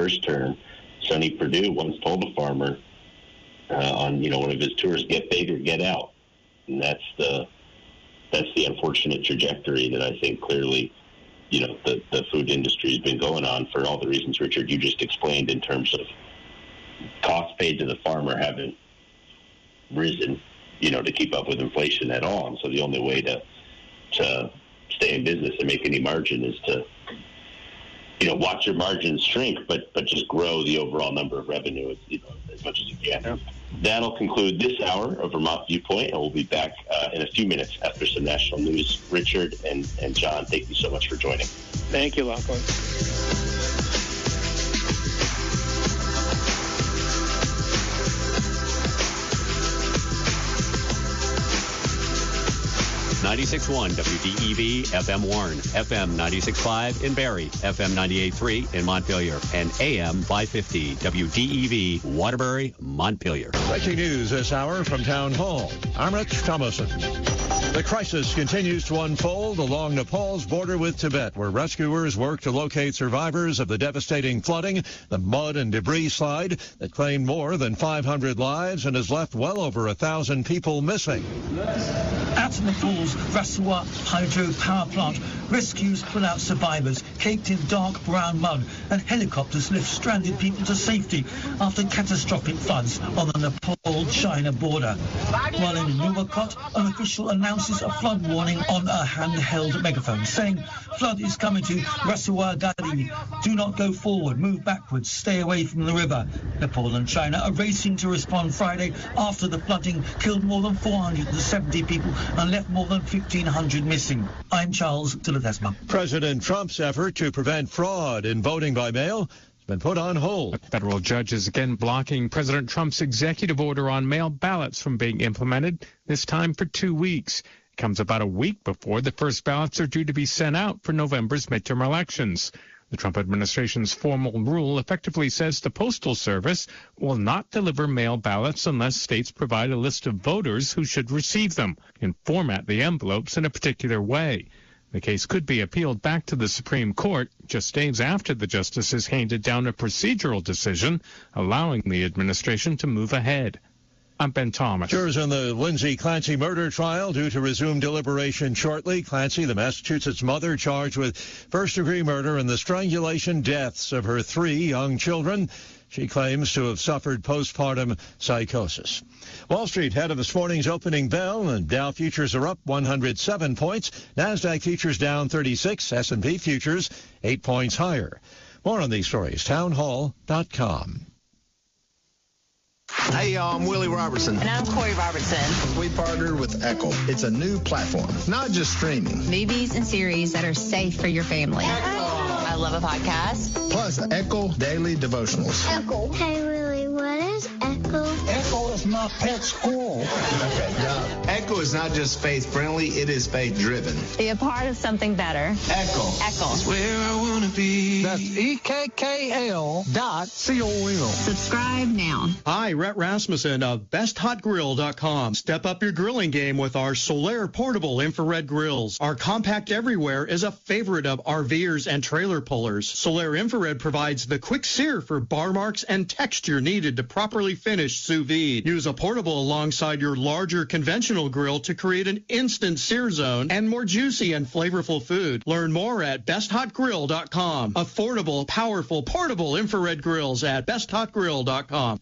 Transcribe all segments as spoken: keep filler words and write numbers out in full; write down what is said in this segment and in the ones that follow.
first term, Sonny Perdue once told a farmer uh, on, you know, one of his tours, get big or get out. And that's the that's the unfortunate trajectory that I think clearly, you know, the, the food industry has been going on for all the reasons, Richard, you just explained in terms of costs paid to the farmer haven't risen, you know, to keep up with inflation at all. And so the only way to to stay in business and make any margin is to, you know, watch your margins shrink, but but just grow the overall number of revenue, you know, as much as you can. Yeah. That'll conclude this hour of Vermont Viewpoint, and we'll be back uh, in a few minutes after some national news. Richard and, and John, thank you so much for joining. Thank you, Lachlan. ninety-six point one W D E V, F M Warren, F M ninety-six point five in Barrie, F M ninety-eight point three in Montpelier, and A M five fifty W D E V, Waterbury, Montpelier. Breaking news this hour from Town Hall. I'm Rich Thomason. The crisis continues to unfold along Nepal's border with Tibet, where rescuers work to locate survivors of the devastating flooding, the mud and debris slide that claimed more than five hundred lives and has left well over a thousand people missing. At Nepal's Rasuwa hydro power plant, rescues pull out survivors caked in dark brown mud, and helicopters lift stranded people to safety after catastrophic floods on the Nepal-China border. While in Nuwakot, an official announces a flood warning on a handheld megaphone, saying flood is coming to Rasuwa Gadi. Do not go forward, move backwards, stay away from the river. Nepal and China are racing to respond Friday after the flooding killed more than four hundred seventy people and left more than fifteen hundred missing. I'm Charles Tilatesma. President Trump's effort to prevent fraud in voting by mail has been put on hold. A federal judge is again blocking President Trump's executive order on mail ballots from being implemented, this time for two weeks. It comes about a week before the first ballots are due to be sent out for November's midterm elections. The Trump administration's formal rule effectively says the Postal Service will not deliver mail ballots unless states provide a list of voters who should receive them and format the envelopes in a particular way. The case could be appealed back to the Supreme Court just days after the justices handed down a procedural decision allowing the administration to move ahead. I'm Ben Thomas. Jurors in the Lindsay Clancy murder trial due to resume deliberation shortly. Clancy, the Massachusetts mother, charged with first-degree murder and the strangulation deaths of her three young children. She claims to have suffered postpartum psychosis. Wall Street ahead of this morning's opening bell, and Dow futures are up one hundred seven points. NASDAQ futures down thirty-six. S and P futures eight points higher. More on these stories, townhall dot com. Hey, y'all, I'm Willie Robertson. And I'm Corey Robertson. We partnered with Echo. It's a new platform, not just streaming. Movies and series that are safe for your family. Echo. I love a podcast. Plus, Echo Daily Devotionals. Echo. Hey, Willie, what is Echo? Echo is my pet squirrel. Okay, now, Echo is not just faith-friendly, it is faith-driven. Be a part of something better. Echo. Echo. It's where I want to be. That's E K K L dot C O M. Subscribe now. Hi, Rhett Rasmussen of best hot grill dot com. Step up your grilling game with our Solaire portable infrared grills. Our compact everywhere is a favorite of RVers and trailer pullers. Solaire infrared provides the quick sear for bar marks and texture needed to properly finish sous vide. Use a portable alongside your larger conventional grill to create an instant sear zone and more juicy and flavorful food. Learn more at best hot grill dot com. Affordable, powerful, portable infrared grills at best hot grill dot com.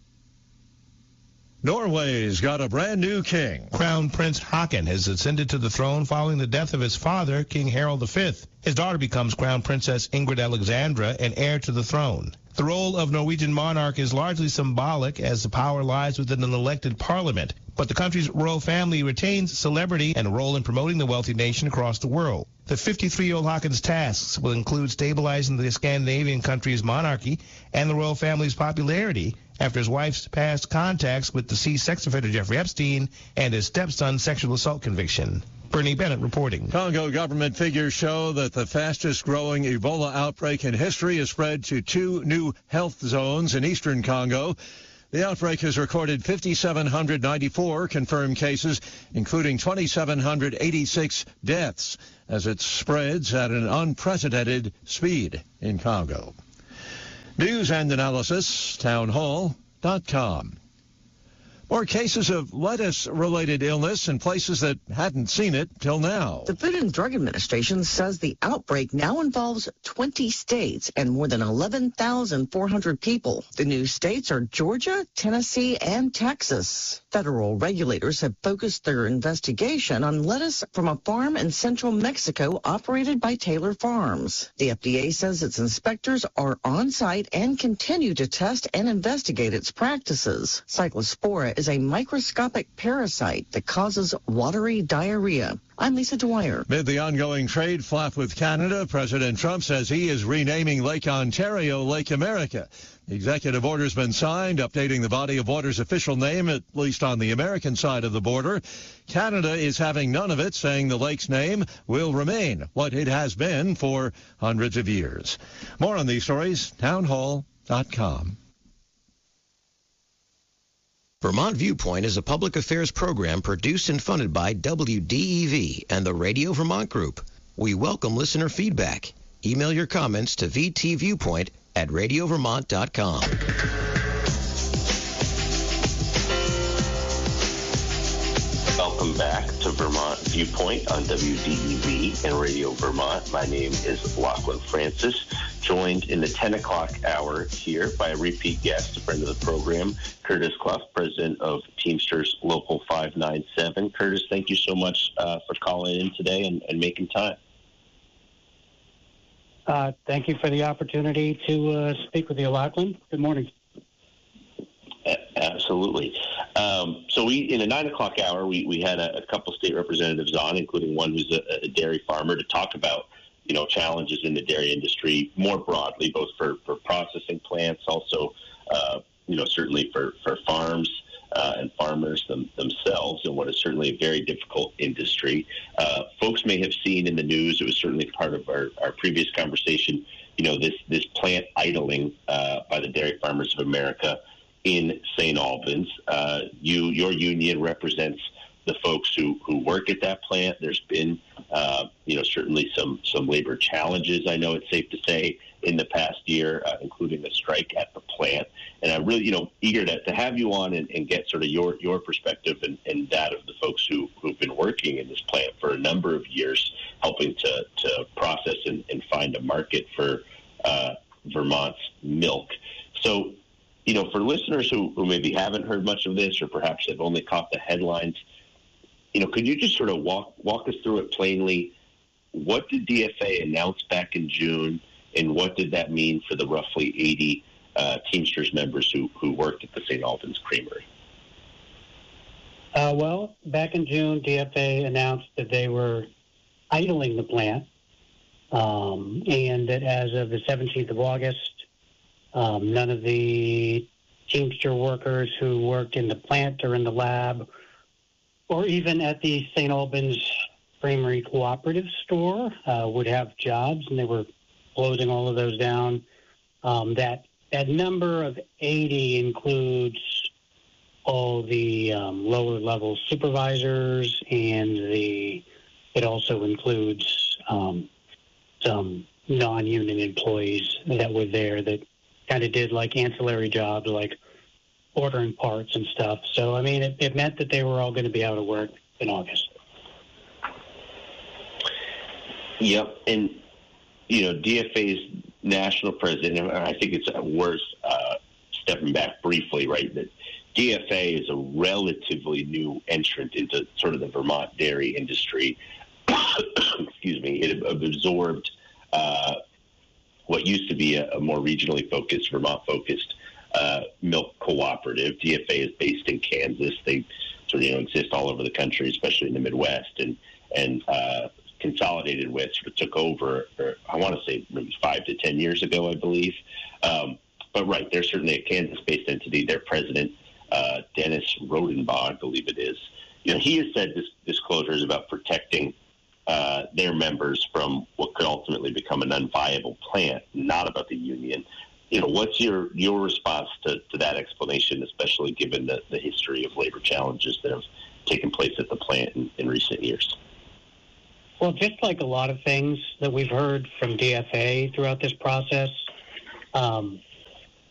Norway's got a brand new king. Crown Prince Haakon has ascended to the throne following the death of his father, King Harald the Fifth. His daughter becomes Crown Princess Ingrid Alexandra and heir to the throne. The role of Norwegian monarch is largely symbolic, as the power lies within an elected parliament. But the country's royal family retains celebrity and a role in promoting the wealthy nation across the world. The fifty-three-year-old Haakon's tasks will include stabilizing the Scandinavian country's monarchy and the royal family's popularity after his wife's past contacts with deceased sex offender Jeffrey Epstein and his stepson's sexual assault conviction. Bernie Bennett reporting. Congo government figures show that the fastest-growing Ebola outbreak in history has spread to two new health zones in eastern Congo. The outbreak has recorded five thousand seven hundred ninety-four confirmed cases, including two thousand seven hundred eighty-six deaths, as it spreads at an unprecedented speed in Congo. News and analysis, town hall dot com. More cases of lettuce-related illness in places that hadn't seen it till now. The Food and Drug Administration says the outbreak now involves twenty states and more than eleven thousand four hundred people. The new states are Georgia, Tennessee, and Texas. Federal regulators have focused their investigation on lettuce from a farm in central Mexico operated by Taylor Farms. The F D A says its inspectors are on site and continue to test and investigate its practices. Cyclospora is a microscopic parasite that causes watery diarrhea. I'm Lisa Dwyer. Amid the ongoing trade flap with Canada, President Trump says he is renaming Lake Ontario Lake America. The executive order's been signed, updating the body of water's official name, at least on the American side of the border. Canada is having none of it, saying the lake's name will remain what it has been for hundreds of years. More on these stories, town hall dot com. Vermont Viewpoint is a public affairs program produced and funded by W D E V and the Radio Vermont Group. We welcome listener feedback. Email your comments to v t viewpoint at radio vermont dot com. Welcome back to Vermont Viewpoint on W D E V and Radio Vermont. My name is Lachlan Francis, joined in the ten o'clock hour here by a repeat guest, a friend of the program, Curtis Clough, president of Teamsters Local five nine seven. Curtis, thank you so much uh, for calling in today and, and making time. Uh, thank you for the opportunity to uh, speak with you, Lachlan. Good morning. Absolutely. Um, so we, in the nine o'clock hour, we, we had a, a couple state representatives on, including one who's a, a dairy farmer, to talk about, you know, challenges in the dairy industry more broadly, both for, for processing plants, also, uh, you know, certainly for, for farms uh, and farmers them, themselves, and what is certainly a very difficult industry. Uh, folks may have seen in the news, it was certainly part of our, our previous conversation, you know, this, this plant idling uh, by the Dairy Farmers of America in Saint Albans. Uh, you, your union represents the folks who, who work at that plant. There's been, uh, you know, certainly some, some labor challenges, I know it's safe to say, in the past year, uh, including a strike at the plant. And I'm really, you know, eager to, to have you on and, and get sort of your, your perspective and, and that of the folks who, who've been working in this plant for a number of years, helping to, to process and, and find a market for uh, Vermont's milk. So, you know, for listeners who, who maybe haven't heard much of this or perhaps have only caught the headlines, you know, could you just sort of walk walk us through it plainly? What did D F A announce back in June, and what did that mean for the roughly eighty uh, Teamsters members who, who worked at the Saint Albans Creamery? Uh, well, back in June, D F A announced that they were idling the plant, um, and that as of the seventeenth of August, Um, none of the Teamster workers who worked in the plant or in the lab or even at the Saint Albans Creamery Cooperative store uh, would have jobs, and they were closing all of those down. Um, that that number of eighty includes all the um, lower-level supervisors, and the it also includes um, some non-union employees that were there that kind of did like ancillary jobs like ordering parts and stuff. So, I mean, it, it meant that they were all going to be out of work in August. Yep. And, you know, D F A's national president, and I think it's worth uh, stepping back briefly, right, that D F A is a relatively new entrant into sort of the Vermont dairy industry. Excuse me. It absorbed uh, what used to be a, a more regionally focused, Vermont-focused uh, milk cooperative. D F A is based in Kansas. They sort of, you know, exist all over the country, especially in the Midwest, and and uh, consolidated with, sort of took over, or I want to say maybe five to ten years ago, I believe. Um, but right, they're certainly a Kansas-based entity. Their president, uh, Dennis Rodenbaugh, I believe it is. You know, he has said this disclosure is about protecting Uh, their members from what could ultimately become an unviable plant, not about the union. You know, what's your your response to, to that explanation, especially given the, the history of labor challenges that have taken place at the plant in, in recent years? Well, just like a lot of things that we've heard from D F A throughout this process, um,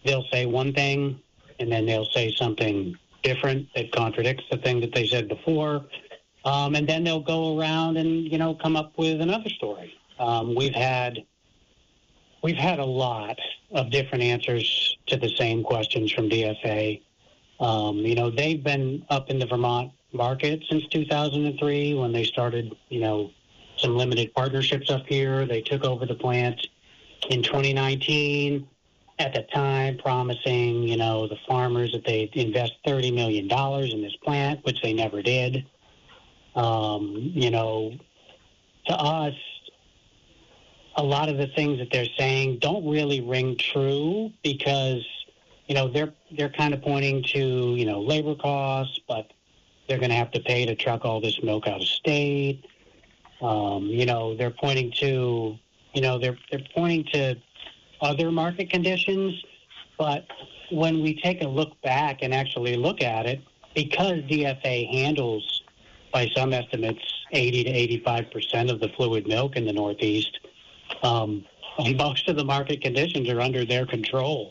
they'll say one thing, and then they'll say something different that contradicts the thing that they said before. Um, and then they'll go around and, you know, come up with another story. Um, we've had we've had a lot of different answers to the same questions from D F A. Um, you know, they've been up in the Vermont market since two thousand three when they started, you know, some limited partnerships up here. They took over the plant in twenty nineteen, at the time promising, you know, the farmers that they'd invest thirty million dollars in this plant, which they never did. Um, you know, to us, a lot of the things that they're saying don't really ring true because, you know, they're they're kind of pointing to, you know, labor costs, but they're going to have to pay to truck all this milk out of state. Um, you know, they're pointing to, you know, they're they're pointing to other market conditions, but when we take a look back and actually look at it, because D F A handles, by some estimates, eighty to eighty-five percent of the fluid milk in the Northeast, um, most of the market conditions are under their control.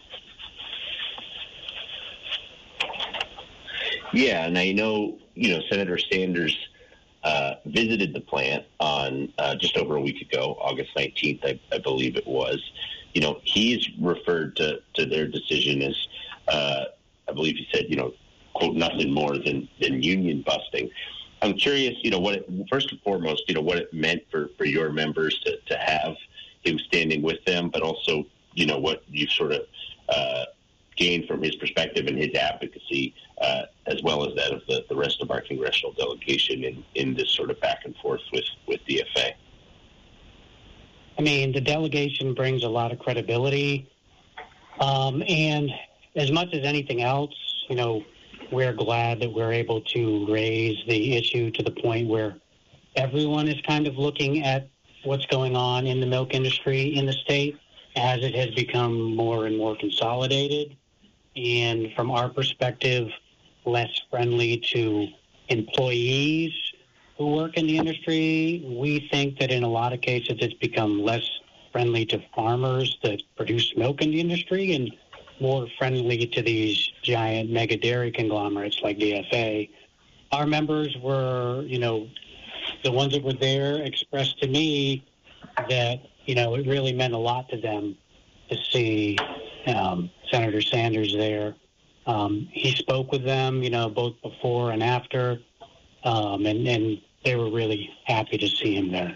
Yeah, and I know, you know, Senator Sanders uh, visited the plant on uh, just over a week ago, August nineteenth, I, I believe it was. You know, he's referred to, to their decision as, uh, I believe he said, you know, quote, nothing more than, than union busting. I'm curious, you know, what it, first and foremost, you know, what it meant for, for your members to, to have him standing with them, but also, you know, what you've sort of uh, gained from his perspective and his advocacy, uh, as well as that of the, the rest of our congressional delegation in, in this sort of back and forth with, with D F A. I mean, the delegation brings a lot of credibility. Um, and as much as anything else, you know, we're glad that we're able to raise the issue to the point where everyone is kind of looking at what's going on in the milk industry in the state as it has become more and more consolidated. And from our perspective, less friendly to employees who work in the industry. We think that in a lot of cases it's become less friendly to farmers that produce milk in the industry and more friendly to these giant mega dairy conglomerates like D F A. Our members were, you know, the ones that were there expressed to me that, you know, it really meant a lot to them to see um, Senator Sanders there. Um, he spoke with them, you know, both before and after, um, and, and they were really happy to see him there.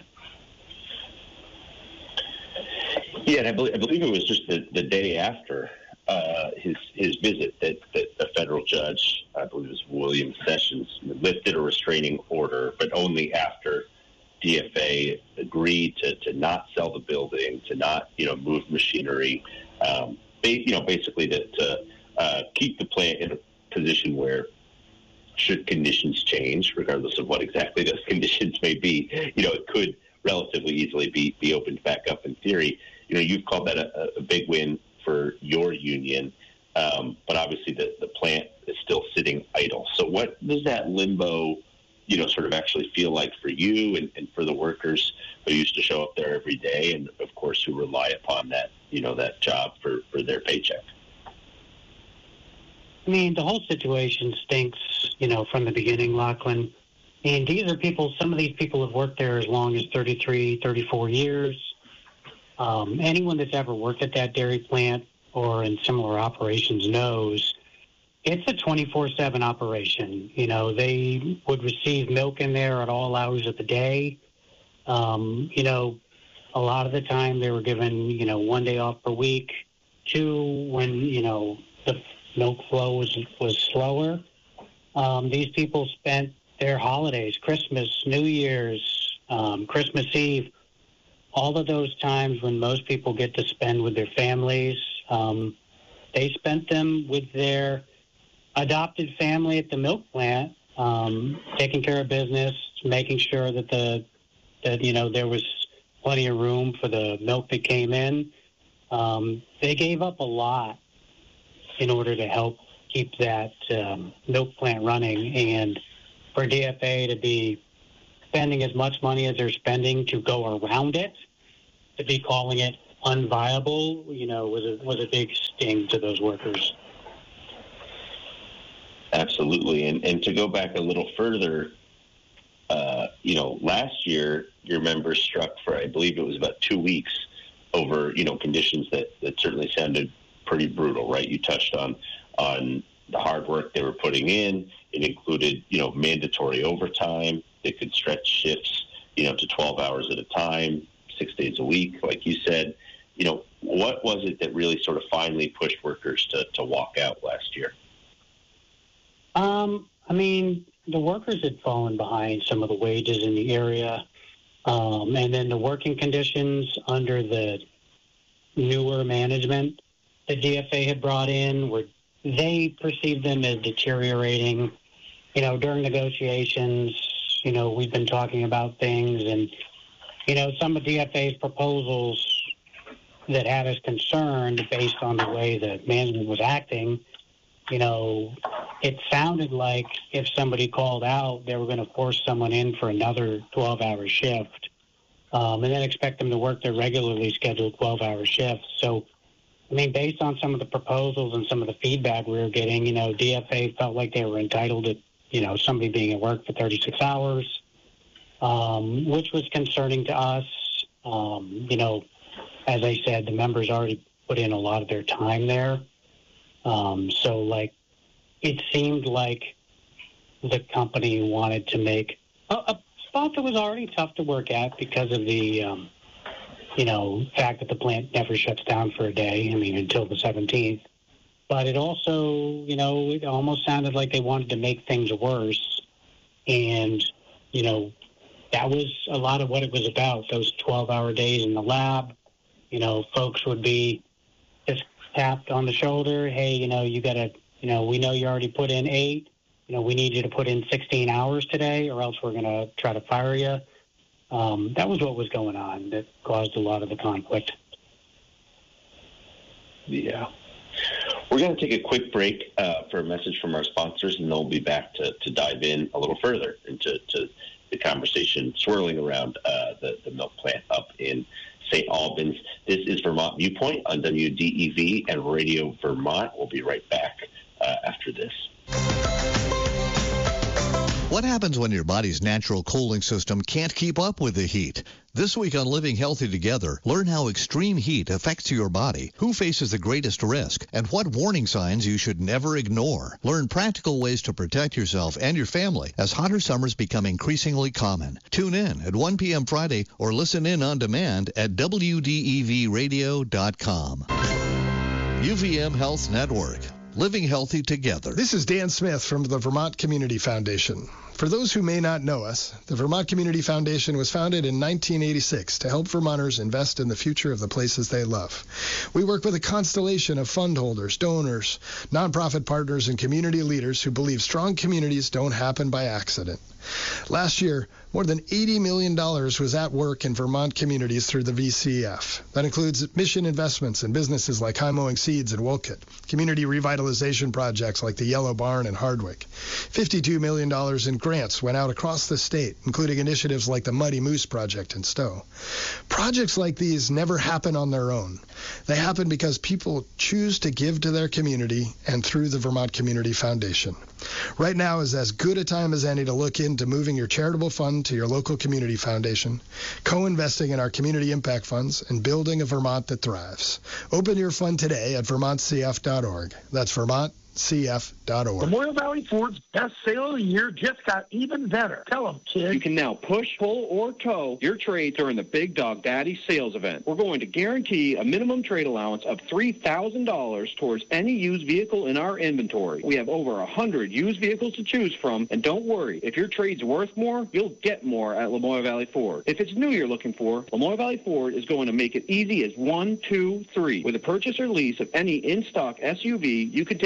Yeah, and I believe, I believe it was just the, the day after uh, his his visit that, that a federal judge, I believe it was William Sessions, lifted a restraining order, but only after D F A agreed to, to not sell the building, to not, you know, move machinery, um, you know, basically to, to uh, keep the plant in a position where, should conditions change, regardless of what exactly those conditions may be, you know, it could relatively easily be, be opened back up in theory. You know, you've called that a, a big win for your union, um, but obviously the, the plant is still sitting idle. So what does that limbo, you know, sort of actually feel like for you and, and for the workers who used to show up there every day and, of course, who rely upon that, you know, that job for, for their paycheck? I mean, the whole situation stinks, you know, from the beginning, Lachlan. And these are people, some of these people have worked there as long as thirty-three, thirty-four years. Um, anyone that's ever worked at that dairy plant or in similar operations knows it's a twenty-four seven operation. You know, they would receive milk in there at all hours of the day. Um, you know, a lot of the time they were given, you know, one day off per week. Two, when, you know, the milk flow was, was slower. Um, these people spent their holidays, Christmas, New Year's, um, Christmas Eve, all of those times when most people get to spend with their families, um, they spent them with their adopted family at the milk plant, um, taking care of business, making sure that the that you know there was plenty of room for the milk that came in. Um, they gave up a lot in order to help keep that um, milk plant running, and for D F A to be spending as much money as they're spending to go around it, to be calling it unviable, you know, was a, was a big sting to those workers. Absolutely. And, and to go back a little further, uh, you know, last year, your members struck for, I believe it was about two weeks over, you know, conditions that, that certainly sounded pretty brutal, right? You touched on, on the hard work they were putting in. It included, you know, mandatory overtime. They could stretch shifts, you know, to twelve hours at a time, six days a week, like you said. You know, what was it that really sort of finally pushed workers to, to walk out last year? Um, I mean, the workers had fallen behind some of the wages in the area. Um, and then the working conditions under the newer management that D F A had brought in, were they perceived them as deteriorating. You know, during negotiations, you know, we've been talking about things, and, you know, some of D F A's proposals that had us concerned based on the way the management was acting, you know, it sounded like if somebody called out, they were going to force someone in for another twelve-hour shift, um, and then expect them to work their regularly scheduled twelve-hour shifts. So, I mean, based on some of the proposals and some of the feedback we were getting, you know, D F A felt like they were entitled to, you know, somebody being at work for thirty-six hours, um, which was concerning to us. Um, you know, as I said, the members already put in a lot of their time there. Um, so, like, it seemed like the company wanted to make a, a spot that was already tough to work at because of the, um, you know, fact that the plant never shuts down for a day, I mean, until the seventeenth. But it also, you know, it almost sounded like they wanted to make things worse. And, you know, that was a lot of what it was about, those twelve-hour days in the lab. You know, folks would be just tapped on the shoulder. Hey, you know, you got to, you know, we know you already put in eight. You know, we need you to put in sixteen hours today or else we're going to try to fire you. Um, that was what was going on that caused a lot of the conflict. Yeah. We're going to take a quick break uh, for a message from our sponsors, and then we'll be back to, to dive in a little further into to the conversation swirling around uh, the, the milk plant up in Saint Albans. This is Vermont Viewpoint on W D E V and Radio Vermont. We'll be right back uh, after this. What happens when your body's natural cooling system can't keep up with the heat? This week on Living Healthy Together, learn how extreme heat affects your body, who faces the greatest risk, and what warning signs you should never ignore. Learn practical ways to protect yourself and your family as hotter summers become increasingly common. Tune in at one p.m. Friday or listen in on demand at W D E V radio dot com. U V M Health Network. Living Healthy Together. This is Dan Smith from the Vermont Community Foundation. For those who may not know us, the Vermont Community Foundation was founded in nineteen eighty-six to help Vermonters invest in the future of the places they love. We work with a constellation of fund holders, donors, nonprofit partners, and community leaders who believe strong communities don't happen by accident. Last year, more than eighty million dollars was at work in Vermont communities through the V C F. That includes mission investments in businesses like High Mowing Seeds in Wolcott, community revitalization projects like the Yellow Barn in Hardwick. fifty-two million dollars in grants went out across the state, including initiatives like the Muddy Moose Project in Stowe. Projects like these never happen on their own. They happen because people choose to give to their community and through the Vermont Community Foundation. Right now is as good a time as any to look into moving your charitable fund to your local community foundation, co-investing in our community impact funds, and building a Vermont that thrives. Open your fund today at vermont c f dot org. That's vermont c f dot org. Memorial Valley Ford's best sale of the year just got even better. Tell them, kid. You can now push, pull, or tow your trade during the Big Dog Daddy sales event. We're going to guarantee a minimum trade allowance of three thousand dollars towards any used vehicle in our inventory. We have over one hundred used vehicles to choose from, and don't worry, if your trade's worth more, you'll get more at Lamoille Valley Ford. If it's new you're looking for, Lamoille Valley Ford is going to make it easy as one, two, three. With a purchase or lease of any in-stock S U V, you can take an additional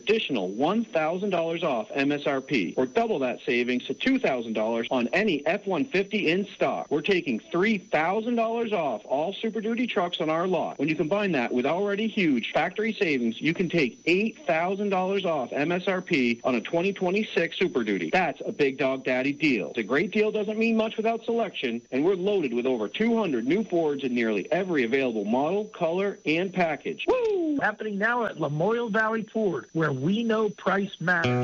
additional one thousand dollars off M S R P, or double that savings to two thousand dollars on any F one fifty in stock. We're taking three thousand dollars off all Super Duty trucks on our lot. When you combine that with already huge factory savings, you can take eight thousand dollars off M S R P on a twenty twenty-six Super Duty. That's a Big Dog Daddy deal. A great deal doesn't mean much without selection, and we're loaded with over two hundred new Fords in nearly every available model, color, and package. Woo! Happening now at Lamoille Valley Ford, where we know price matters.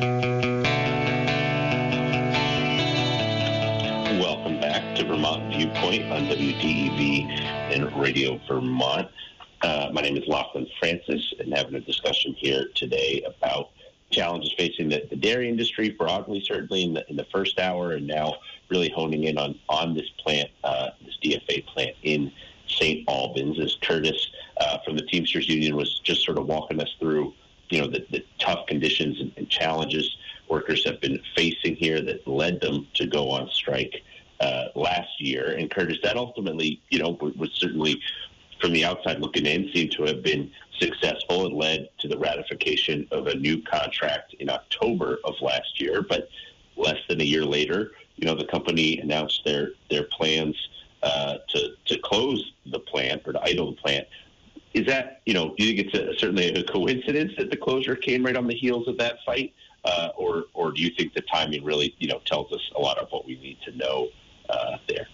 Welcome back to Vermont Viewpoint on W D E V and Radio Vermont. Uh, my name is Lachlan Francis, and having a discussion here today about challenges facing the, the dairy industry broadly, certainly in the, in the first hour, and now really honing in on, on this plant, uh, this D F A plant in Saint Albans, as Curtis uh, from the Teamsters Union was just sort of walking us through, you know, the, the tough conditions and, and challenges workers have been facing here that led them to go on strike uh, last year. And Curtis, that ultimately, you know, was certainly from the outside looking in, seemed to have been successful. It led to the ratification of a new contract in October of last year. But less than a year later, you know, the company announced their, their plans uh, to, to close the plant or to idle the plant. Is that, you know, do you think it's a, certainly a coincidence that the closure came right on the heels of that fight? Uh, or, or do you think the timing really, you know, tells us a lot of what we need to know uh, there?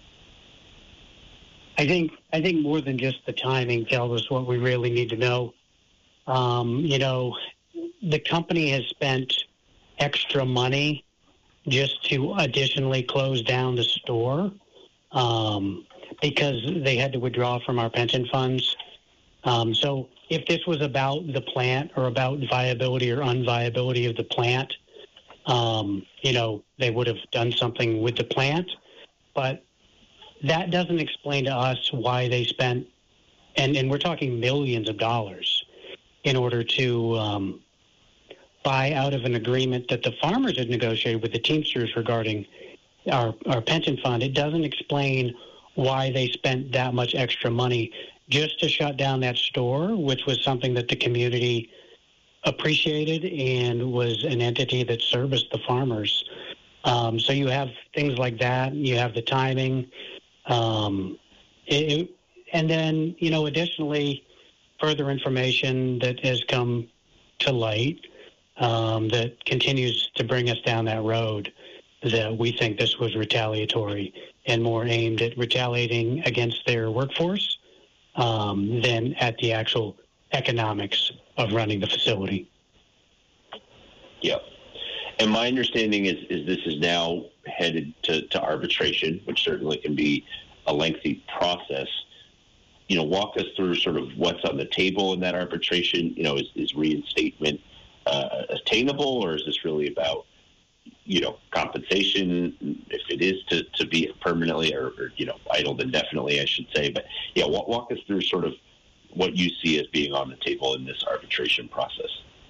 I think I think more than just the timing tells us what we really need to know. Um, you know, the company has spent extra money just to additionally close down the store um, because they had to withdraw from our pension funds. Um, so if this was about the plant or about viability or unviability of the plant, um, you know, they would have done something with the plant. But that doesn't explain to us why they spent, and, and we're talking millions of dollars, in order to um, buy out of an agreement that the farmers had negotiated with the Teamsters regarding our, our pension fund. It doesn't explain why they spent that much extra money just to shut down that store, which was something that the community appreciated and was an entity that serviced the farmers. Um, so you have things like that. You have the timing. Um, it, and then, you know, additionally, further information that has come to light um, that continues to bring us down that road, that we think this was retaliatory and more aimed at retaliating against their workforce um, than at the actual economics of running the facility. Yep. And my understanding is, is this is now headed to, to arbitration, which certainly can be a lengthy process. You know, walk us through sort of what's on the table in that arbitration. You know, is, is reinstatement uh, attainable, or is this really about, you know, compensation, if it is to, to be permanently or, or, you know, idled indefinitely, I should say. But, yeah, walk, walk us through sort of what you see as being on the table in this arbitration process.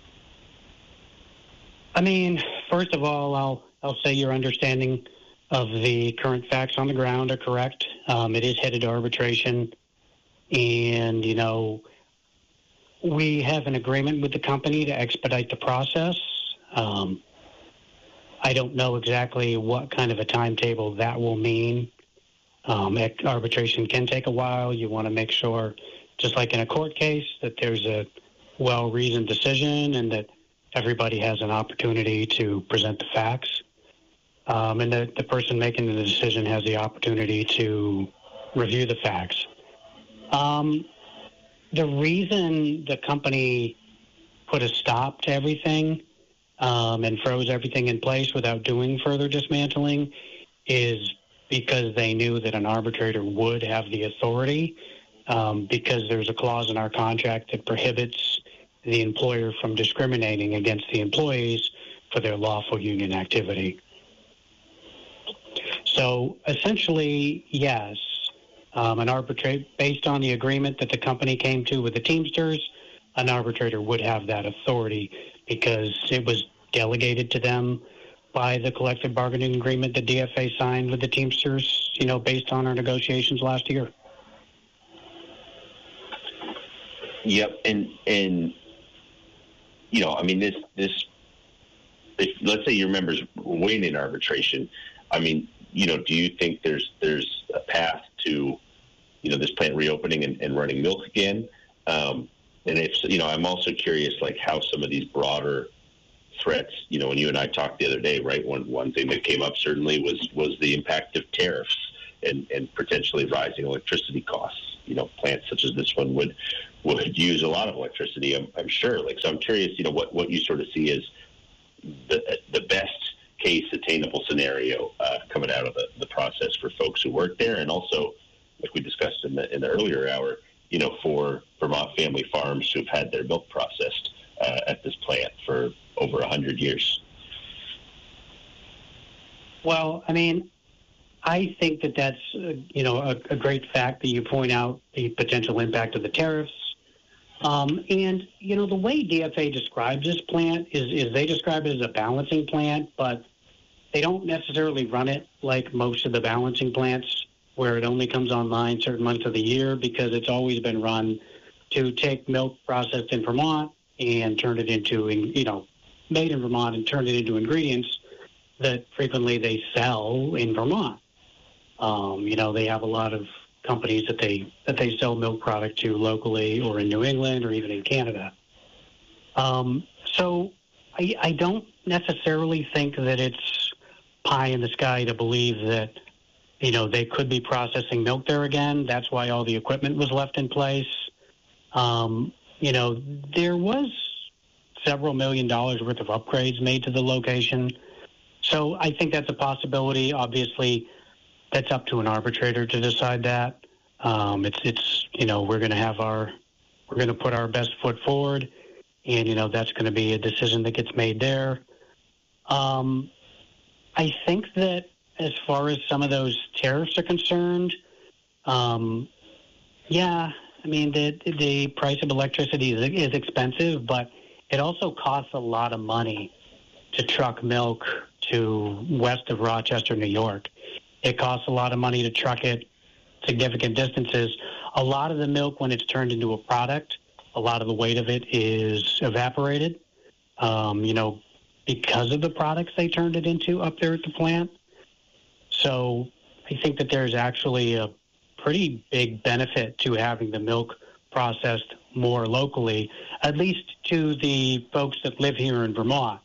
I mean, first of all, I'll I'll say your understanding of the current facts on the ground are correct. Um, it is headed to arbitration, and, you know, we have an agreement with the company to expedite the process. Um, I don't know exactly what kind of a timetable that will mean. Um, arbitration can take a while. You want to make sure, just like in a court case, that there's a well-reasoned decision and that everybody has an opportunity to present the facts. Um, and the, the person making the decision has the opportunity to review the facts. Um, the reason the company put a stop to everything um, and froze everything in place without doing further dismantling is because they knew that an arbitrator would have the authority, um, because there's a clause in our contract that prohibits the employer from discriminating against the employees for their lawful union activity. So essentially, yes, um, an arbitrator, based on the agreement that the company came to with the Teamsters, an arbitrator would have that authority because it was delegated to them by the collective bargaining agreement that D F A signed with the Teamsters, you know, based on our negotiations last year. Yep, and and you know, I mean, this, this, if, let's say your members win in arbitration, I mean, you know, do you think there's there's a path to, you know, this plant reopening and, and running milk again? Um, and if, you know, I'm also curious, like, how some of these broader threats, you know, when you and I talked the other day, right, one one thing that came up certainly was was the impact of tariffs and, and potentially rising electricity costs. You know, plants such as this one would would use a lot of electricity, I'm, I'm sure. Like, so I'm curious, you know, what, what you sort of see as the the best case attainable scenario uh, coming out of the, the process for folks who work there, and also, like we discussed in the in the earlier hour, you know, for Vermont family farms who've had their milk processed uh, at this plant for over a hundred years. Well, I mean, I think that that's, uh, you know, a, a great fact that you point out the potential impact of the tariffs. Um, and, you know, the way D F A describes this plant is, is they describe it as a balancing plant, but they don't necessarily run it like most of the balancing plants where it only comes online certain months of the year, because it's always been run to take milk processed in Vermont and turn it into, you know, made in Vermont and turn it into ingredients that frequently they sell in Vermont. Um, you know, they have a lot of companies that they that they sell milk product to locally or in New England or even in Canada. Um, so I, I don't necessarily think that it's pie in the sky to believe that, you know, they could be processing milk there again. That's why all the equipment was left in place. Um, you know, there was several million dollars worth of upgrades made to the location. So I think that's a possibility. Obviously, that's up to an arbitrator to decide that. Um, it's, it's, you know, we're going to have our, we're going to put our best foot forward, and, you know, that's going to be a decision that gets made there. Um, I think that as far as some of those tariffs are concerned, um, yeah, I mean, the, the price of electricity is, is expensive, but it also costs a lot of money to truck milk to west of Rochester, New York. It costs a lot of money to truck it significant distances. A lot of the milk, when it's turned into a product, a lot of the weight of it is evaporated, um, you know, because of the products they turned it into up there at the plant. So I think that there's actually a pretty big benefit to having the milk processed more locally, at least to the folks that live here in Vermont.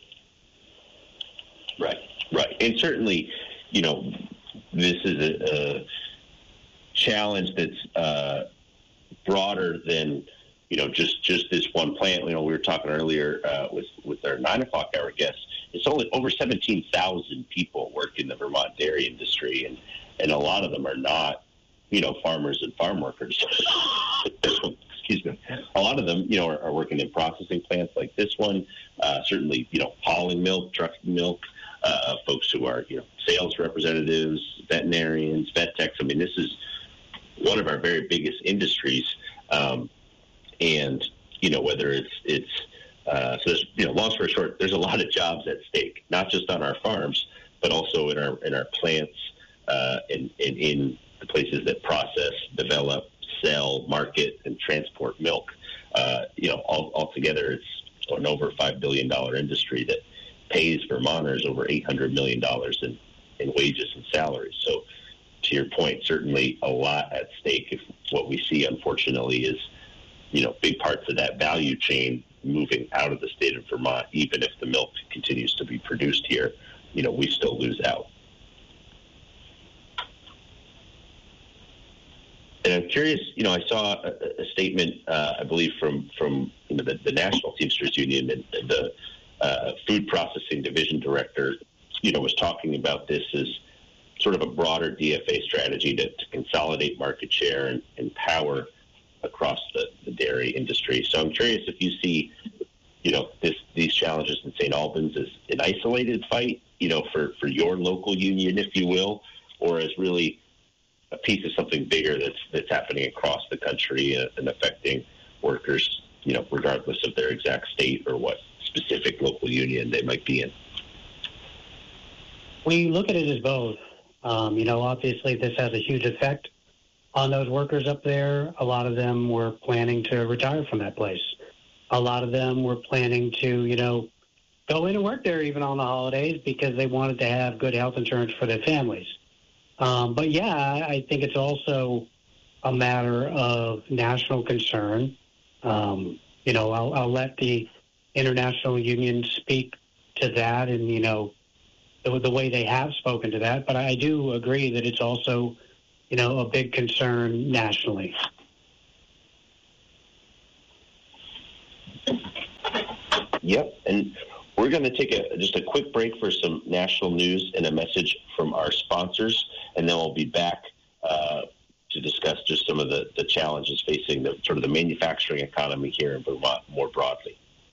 Right, right. And certainly, you know, this is a, a challenge that's uh, broader than, you know, just, just this one plant. You know, we were talking earlier uh, with, with our nine o'clock hour guests. It's only over seventeen thousand people work in the Vermont dairy industry, and, and a lot of them are not, you know, farmers and farm workers. Excuse me. A lot of them, you know, are, are working in processing plants like this one, uh, certainly, you know, hauling milk, trucking milk, uh, folks who are, you know, sales representatives, veterinarians, vet techs. I mean, this is one of our very biggest industries. Um, and, you know, whether it's, it's, uh, so there's, you know, long story short, there's a lot of jobs at stake, not just on our farms, but also in our, in our plants, uh, and, and in the places that process, develop, sell, market, and transport milk. Uh, you know, all, altogether, it's an over five billion dollars industry that pays Vermonters over eight hundred million dollars in, in wages and salaries. So to your point, certainly a lot at stake if what we see, unfortunately, is, you know, big parts of that value chain moving out of the state of Vermont. Even if the milk continues to be produced here, you know, we still lose out. And I'm curious, you know, I saw a, a statement, uh, I believe, from, from you know, the, the National Teamsters Union, and the uh, Food Processing Division Director, you know, was talking about this as sort of a broader D F A strategy to, to consolidate market share and, and power across the, the dairy industry. So I'm curious if you see, you know, this, these challenges in Saint Albans as an isolated fight, you know, for, for your local union, if you will, or as really a piece of something bigger that's that's happening across the country uh, and affecting workers, you know, regardless of their exact state or what specific local union they might be in. We look at it as both. Um, you know, obviously this has a huge effect on those workers up there. A lot of them were planning to retire from that place. a lot of them were planning to, you know, go in and work there even on the holidays because they wanted to have good health insurance for their families. Um, but, yeah, I think it's also a matter of national concern. Um, you know, I'll, I'll let the international union speak to that and, you know, the, the way they have spoken to that. But I do agree that it's also, you know, a big concern nationally. Yep, and we're going to take a, just a quick break for some national news and a message from our sponsors, and then we'll be back uh, to discuss just some of the, the challenges facing the sort of the manufacturing economy here in Vermont more broadly.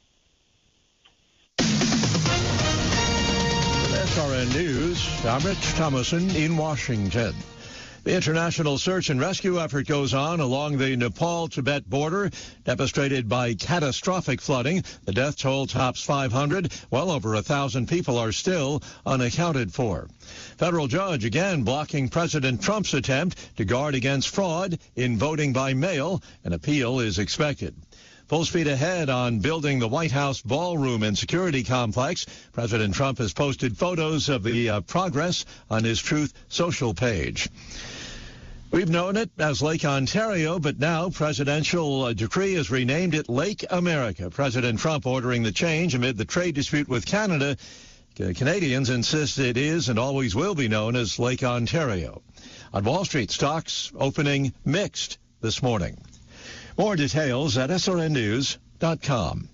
S R N News, I'm Rich Thomason in Washington. The international search and rescue effort goes on along the Nepal-Tibet border, devastated by catastrophic flooding. The death toll tops five hundred. Well over one thousand people are still unaccounted for. Federal judge again blocking President Trump's attempt to guard against fraud in voting by mail. An appeal is expected. Full speed ahead on building the White House ballroom and security complex. President Trump has posted photos of the uh, progress on his Truth Social page. We've known it as Lake Ontario, but now presidential decree has renamed it Lake America. President Trump ordering the change amid the trade dispute with Canada. Canadians insist it is and always will be known as Lake Ontario. On Wall Street, stocks opening mixed this morning. More details at S R N news dot com.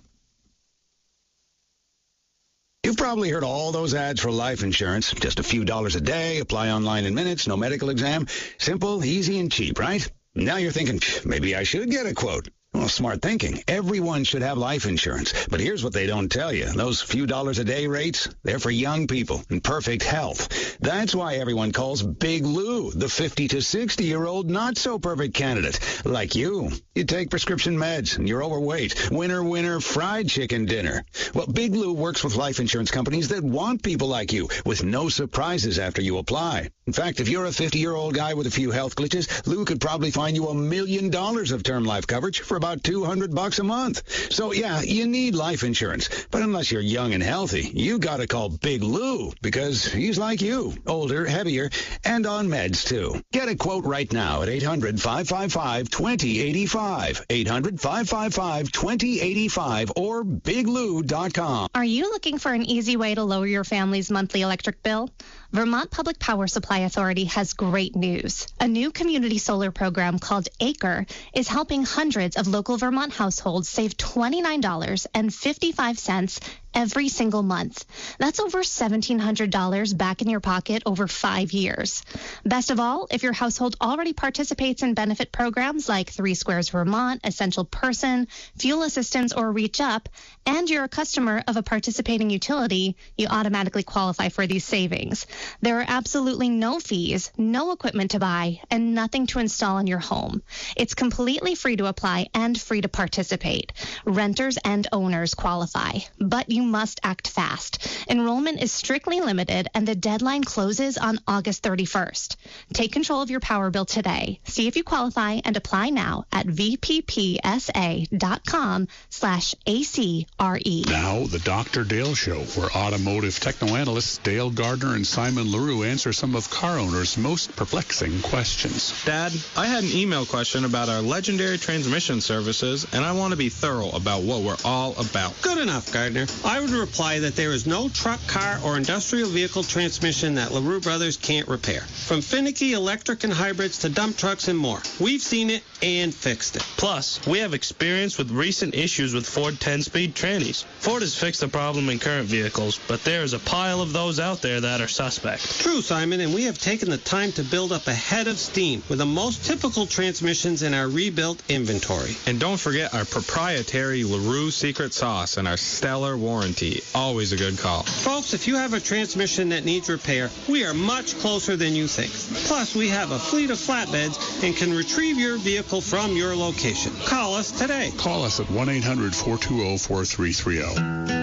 You've probably heard all those ads for life insurance. Just a few dollars a day, apply online in minutes, no medical exam. Simple, easy, and cheap, right? Now you're thinking, maybe I should get a quote. Well, smart thinking. Everyone should have life insurance. But here's what they don't tell you. Those few dollars a day rates, they're for young people in perfect health. That's why everyone calls Big Lou the fifty to sixty-year-old not-so-perfect candidate. Like you. You take prescription meds and you're overweight. Winner, winner, fried chicken dinner. Well, Big Lou works with life insurance companies that want people like you with no surprises after you apply. In fact, if you're a fifty-year-old guy with a few health glitches, Lou could probably find you a million dollars of term life coverage for about two hundred bucks a month. So, yeah, you need life insurance. But unless you're young and healthy, you got to call Big Lou because he's like you, older, heavier, and on meds, too. Get a quote right now at eight hundred, five five five, two zero eight five, eight hundred, five five five, two zero eight five, or big lou dot com. Are you looking for an easy way to lower your family's monthly electric bill? Vermont Public Power Supply Authority has great news. A new community solar program called ACRE is helping hundreds of local Vermont households save twenty-nine dollars and fifty-five cents every single month. That's over seventeen hundred dollars back in your pocket over five years. Best of all, if your household already participates in benefit programs like Three Squares Vermont, Essential Person, Fuel Assistance, or Reach Up, and you're a customer of a participating utility, you automatically qualify for these savings. There are absolutely no fees, no equipment to buy, and nothing to install in your home. It's completely free to apply and free to participate. Renters and owners qualify, but you must act fast. Enrollment is strictly limited, and the deadline closes on August thirty-first. Take control of your power bill today. See if you qualify and apply now at v p p s a dot com slash A C R E. Now, the Doctor Dale Show, where automotive techno-analysts Dale Gardner and Simon LaRue answer some of car owners' most perplexing questions. Dad, I had an email question about our legendary transmission services, and I want to be thorough about what we're all about. Good enough, Gardner. I would reply that there is no truck, car, or industrial vehicle transmission that LaRue Brothers can't repair. From finicky electric and hybrids to dump trucks and more. We've seen it and fixed it. Plus, we have experience with recent issues with Ford ten-speed trannies. Ford has fixed the problem in current vehicles, but there is a pile of those out there that are suspect. True, Simon, and we have taken the time to build up a head of steam with the most typical transmissions in our rebuilt inventory. And don't forget our proprietary LaRue secret sauce and our stellar warranty. Always a good call. Folks, if you have a transmission that needs repair, we are much closer than you think. Plus, we have a fleet of flatbeds and can retrieve your vehicle from your location. Call us today. Call us at one eight hundred, four two zero, four three three zero.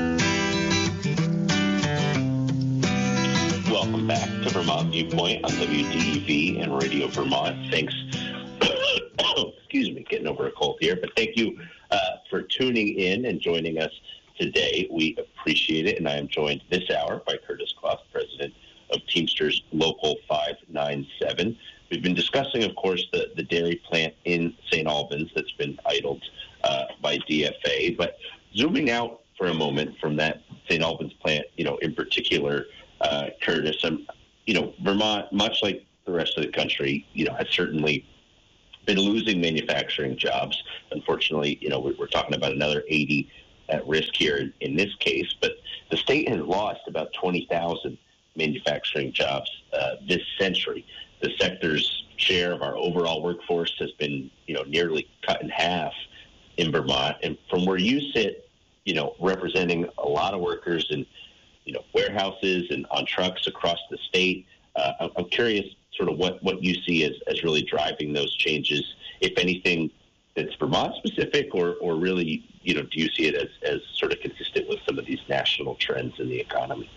Welcome back to Vermont Viewpoint on W D E V and Radio Vermont. Thanks. Excuse me, getting over a cold here, but thank you uh, for tuning in and joining us today. We appreciate it, and I am joined this hour by Curtis Clough, president of Teamsters Local five ninety-seven. We've been discussing, of course, the, the dairy plant in Saint Albans that's been idled uh, by D F A. But zooming out for a moment from that Saint Albans plant, you know, in particular, uh, Curtis, um, you know, Vermont, much like the rest of the country, you know, has certainly been losing manufacturing jobs. Unfortunately, you know, we're, we're talking about another eighty at risk here in, in this case. But the state has lost about twenty thousand manufacturing jobs uh, this century. The sector's share of our overall workforce has been, you know, nearly cut in half in Vermont. And from where you sit, you know, representing a lot of workers in, you know, warehouses and on trucks across the state, uh, I'm curious sort of what, what you see as, as really driving those changes, if anything that's Vermont specific, or, or really, you know, do you see it as, as sort of consistent with some of these national trends in the economy?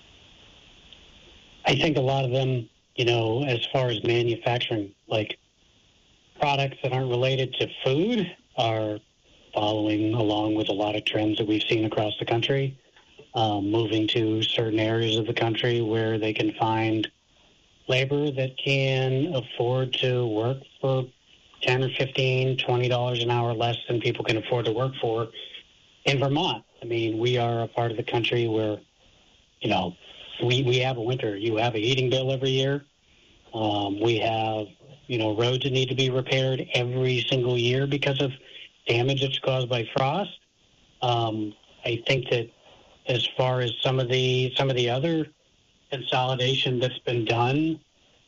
I think a lot of them, you know, as far as manufacturing, like products that aren't related to food, are following along with a lot of trends that we've seen across the country, um, moving to certain areas of the country where they can find labor that can afford to work for ten or fifteen, twenty dollars an hour less than people can afford to work for in Vermont. I mean, we are a part of the country where, you know, we, we have a winter. You have a heating bill every year. Um, we have, you know, roads that need to be repaired every single year because of damage that's caused by frost. Um, I think that as far as some of the some of the other consolidation that's been done,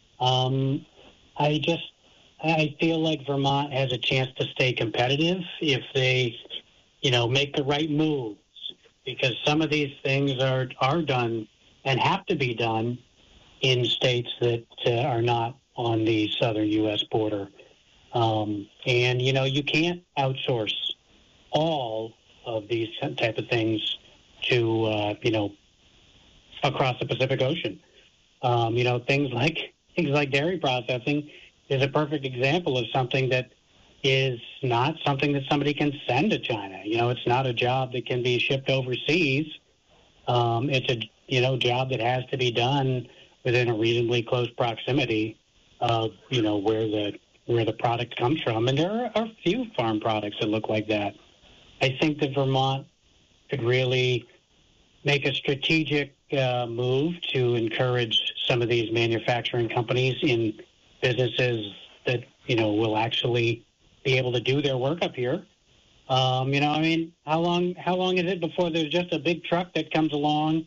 um, I just I feel like Vermont has a chance to stay competitive if they, you know, make the right moves, because some of these things are are done and have to be done in states that uh, are not on the southern U S border. Um, and, you know, you can't outsource all of these type of things to, uh, you know, across the Pacific Ocean. Um, you know, things like things like dairy processing is a perfect example of something that is not something that somebody can send to China. You know, it's not a job that can be shipped overseas. Um, it's a, you know, job that has to be done within a reasonably close proximity of, you know, where the where the product comes from. And there are a few farm products that look like that. I think that Vermont could really make a strategic uh, move to encourage some of these manufacturing companies in businesses that, you know, will actually be able to do their work up here. Um, you know, I mean, how long how long is it before there's just a big truck that comes along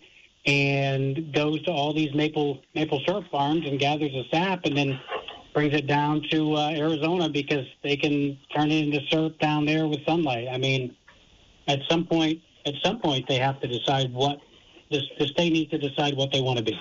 and goes to all these maple maple syrup farms and gathers the sap and then brings it down to uh, Arizona because they can turn it into syrup down there with sunlight? I mean, at some point, at some point, they have to decide what the, the state needs to decide what they want to be.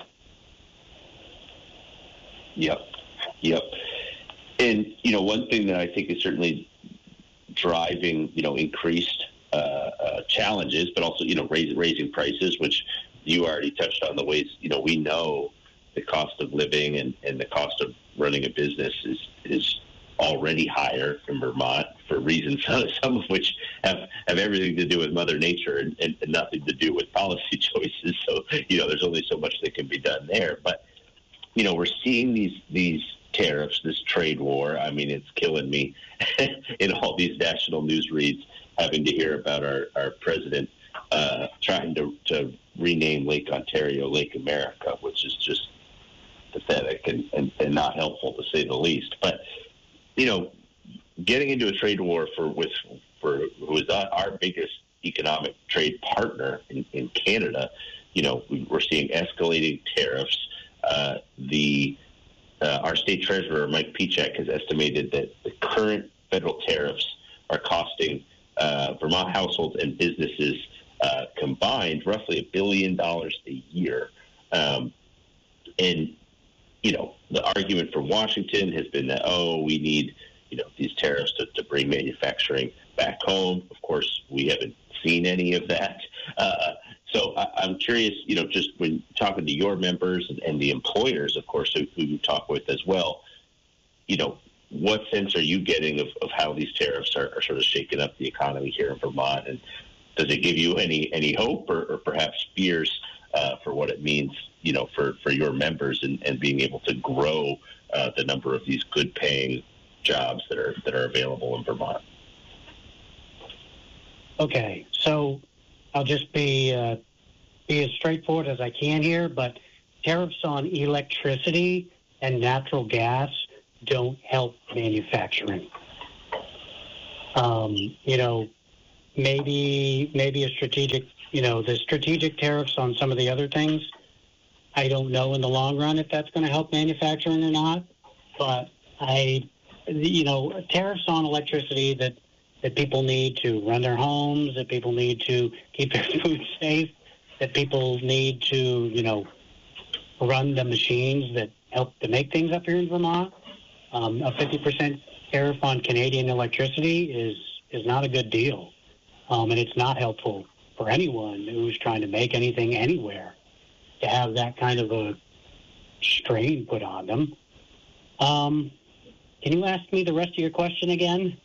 Yep, yep. And you know, one thing that I think is certainly driving, you know, increased uh, uh, challenges, but also, you know, raise, raising prices, which you already touched on, the ways, you know, we know the cost of living and, and the cost of running a business is is already higher in Vermont for reasons, some of which have, have everything to do with Mother Nature and, and, and nothing to do with policy choices. So, you know, there's only so much that can be done there. But, you know, we're seeing these these tariffs, this trade war. I mean, it's killing me in all these national news reads, having to hear about our, our president uh, trying to, to rename Lake Ontario Lake America, which is just pathetic and, and, and not helpful, to say the least. But, you know, getting into a trade war for with for who is our biggest economic trade partner in, in Canada, you know, we're seeing escalating tariffs. Uh, the uh, our state treasurer, Mike Piechek, has estimated that the current federal tariffs are costing uh, Vermont households and businesses uh, combined roughly a billion dollars a year. Um, and, you know, the argument from Washington has been that, oh, we need, you know, these tariffs to, to bring manufacturing back home. Of course, we haven't seen any of that. Uh, so I, I'm curious, you know, just when talking to your members and, and the employers, of course, who, who you talk with as well, you know, what sense are you getting of, of how these tariffs are, are sort of shaking up the economy here in Vermont? And does it give you any any hope or, or perhaps fears uh, for what it means, you know, for, for your members and, and being able to grow uh, the number of these good-paying jobs that are that are available in Vermont? Okay, so I'll just be uh, be as straightforward as I can here, but tariffs on electricity and natural gas don't help manufacturing. Um, you know, maybe maybe a strategic, you know, the strategic tariffs on some of the other things, I don't know in the long run if that's going to help manufacturing or not, but I, you know, tariffs on electricity that, that people need to run their homes, that people need to keep their food safe, that people need to, you know, run the machines that help to make things up here in Vermont. Um, a fifty percent tariff on Canadian electricity is, is not a good deal. Um, and it's not helpful for anyone who's trying to make anything anywhere to have that kind of a strain put on them. Um, can you ask me the rest of your question again?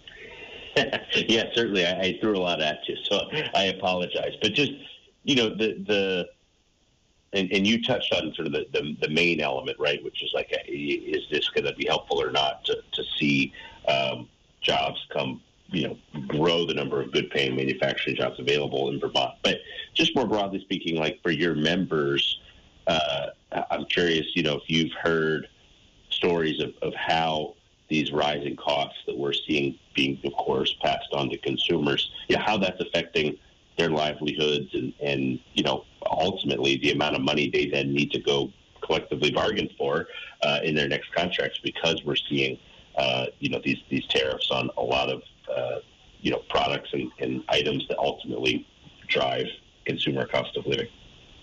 Yeah, certainly. I, I threw a lot at you, so I apologize. But just, you know, the the and, and you touched on sort of the, the, the main element, right, which is like, is this going to be helpful or not to, to see um, jobs come, you know, grow the number of good-paying manufacturing jobs available in Vermont. But just more broadly speaking, like for your members, uh, I'm curious, you know, if you've heard stories of, of how these rising costs that we're seeing being, of course, passed on to consumers, you know, how that's affecting their livelihoods and, and, you know, ultimately the amount of money they then need to go collectively bargain for uh, in their next contracts, because we're seeing, uh, you know, these, these tariffs on a lot of, uh, you know, products and, and items that ultimately drive consumer cost of living.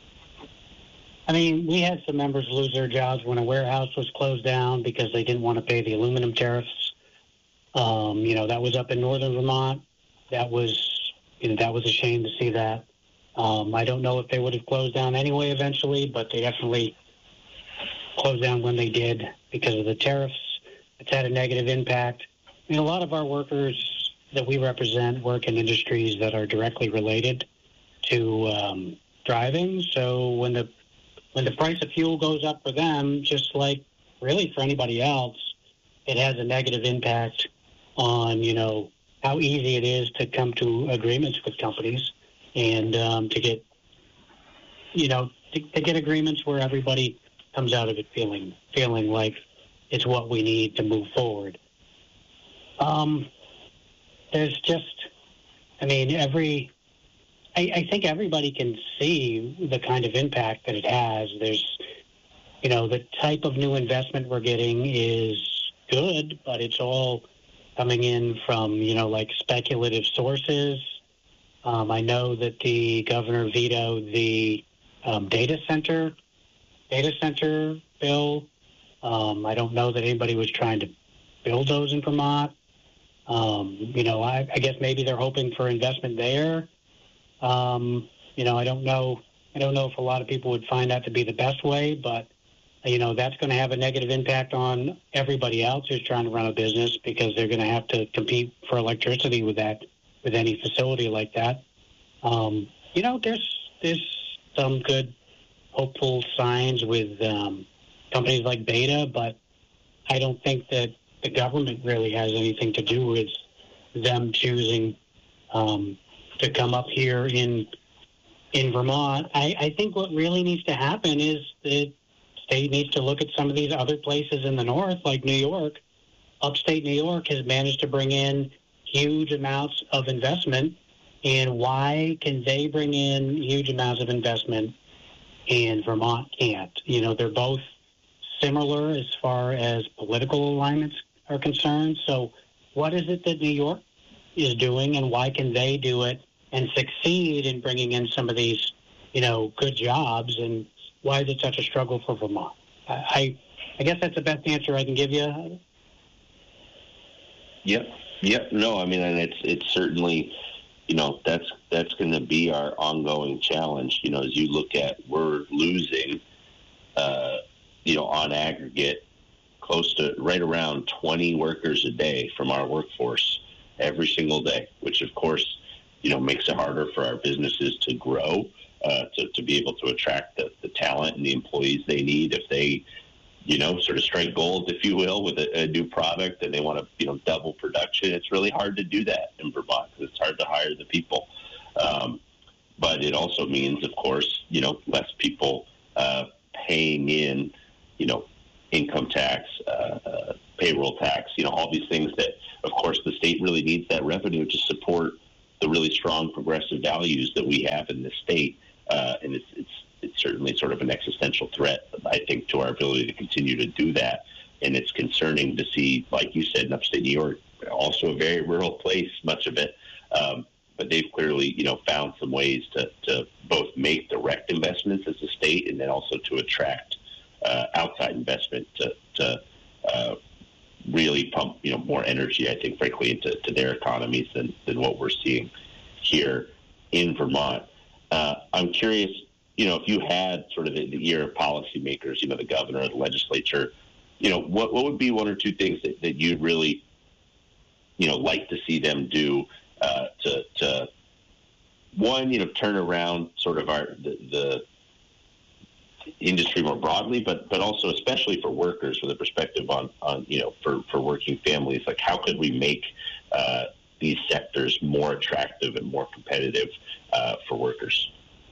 I mean, we had some members lose their jobs when a warehouse was closed down because they didn't want to pay the aluminum tariffs. Um, you know, that was up in northern Vermont. That was, you know, that was a shame to see that. Um, I don't know if they would have closed down anyway eventually, but they definitely closed down when they did because of the tariffs. It's had a negative impact. I mean, a lot of our workers that we represent work in industries that are directly related to um, driving. So when the when the price of fuel goes up for them, just like really for anybody else, it has a negative impact on, you know, how easy it is to come to agreements with companies and um, to get, you know, to, to get agreements where everybody comes out of it feeling feeling like it's what we need to move forward. Um, there's just, I mean, every, I, I think everybody can see the kind of impact that it has. There's, you know, the type of new investment we're getting is good, but it's all coming in from, you know, like speculative sources. Um, I know that the governor vetoed the um, data center, data center bill. Um, I don't know that anybody was trying to build those in Vermont. Um, you know, I, I guess maybe they're hoping for investment there. Um, you know, I don't know. I don't know if a lot of people would find that to be the best way, but, you know, that's going to have a negative impact on everybody else who's trying to run a business because they're going to have to compete for electricity with that, with any facility like that. Um, you know, there's there's some good, hopeful signs with um, companies like Beta, but I don't think that the government really has anything to do with them choosing um, to come up here in in Vermont. I, I think what really needs to happen is the state needs to look at some of these other places in the north, like New York. Upstate New York has managed to bring in huge amounts of investment, and why can they bring in huge amounts of investment and Vermont can't? You know, they're both similar as far as political alignments are concerned. So what is it that New York is doing, and why can they do it and succeed in bringing in some of these, you know, good jobs, and why is it such a struggle for Vermont? I I guess that's the best answer I can give you. Yep. Yep. No, I mean, and it's it's certainly, you know, that's that's going to be our ongoing challenge. You know, as you look at, we're losing, uh, you know, on aggregate, close to right around twenty workers a day from our workforce every single day, which of course, you know, makes it harder for our businesses to grow, uh, to, to be able to attract the, the talent and the employees they need if they, you know, sort of strike gold, if you will, with a, a new product and they want to, you know, double production. It's really hard to do that in Vermont because it's hard to hire the people. Um, but it also means, of course, you know, less people uh, paying in, you know, income tax, uh, uh, payroll tax, you know, all these things that, of course, the state really needs that revenue to support the really strong progressive values that we have in this state. Uh, and it's, it's, it's certainly sort of an existential threat, I think, to our ability to continue to do that. And it's concerning to see, like you said, in upstate New York, also a very rural place, much of it. Um, but they've clearly, you know, found some ways to, to both make direct investments as a state and then also to attract uh, outside investment to, to uh, really pump, you know, more energy, I think, frankly, into to their economies than, than what we're seeing here in Vermont. Uh, I'm curious, you know, if you had sort of the, the ear of policymakers, you know, the governor, the legislature, you know, what, what would be one or two things that, that you'd really, you know, like to see them do uh, to, to, one, you know, turn around sort of our, the, the industry more broadly, but, but also especially for workers with a perspective on, on, you know, for, for working families, like how could we make uh, these sectors more attractive and more competitive uh, for workers?